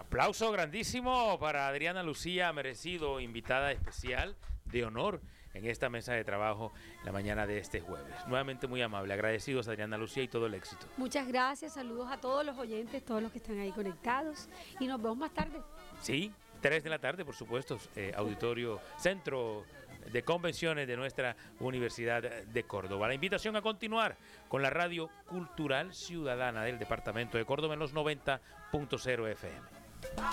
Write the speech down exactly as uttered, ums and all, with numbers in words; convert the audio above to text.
Aplauso grandísimo para Adriana Lucía, merecido invitada especial de honor en esta mesa de trabajo en la mañana de este jueves. Nuevamente muy amable, agradecidos Adriana Lucía y todo el éxito. Muchas gracias, saludos a todos los oyentes, todos los que están ahí conectados y nos vemos más tarde. Sí, tres de la tarde, por supuesto, eh, auditorio, centro de convenciones de nuestra Universidad de Córdoba. La invitación a continuar con la radio cultural ciudadana del departamento de Córdoba en los noventa punto cero F M.